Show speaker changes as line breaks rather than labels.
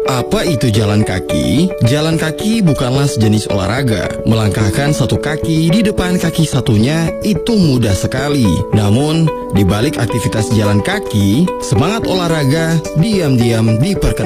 Apa itu jalan kaki? Jalan kaki bukanlah sejenis olahraga. Melangkahkan satu kaki di depan kaki satunya itu mudah sekali. Namun, di balik aktivitas jalan kaki, semangat olahraga diam-diam diperkenalkan.